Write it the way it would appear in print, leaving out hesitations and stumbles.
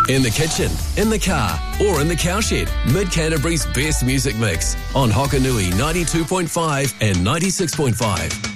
In the kitchen, in the car, or in the cowshed, Mid-Canterbury's best music mix on Hokanui 92.5 and 96.5.